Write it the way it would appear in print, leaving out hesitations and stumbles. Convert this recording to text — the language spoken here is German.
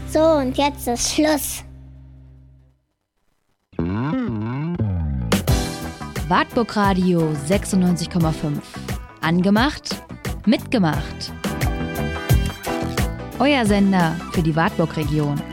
So, und jetzt ist Schluss. Wartburg Radio 96,5. Angemacht, mitgemacht. Euer Sender für die Wartburg-Region.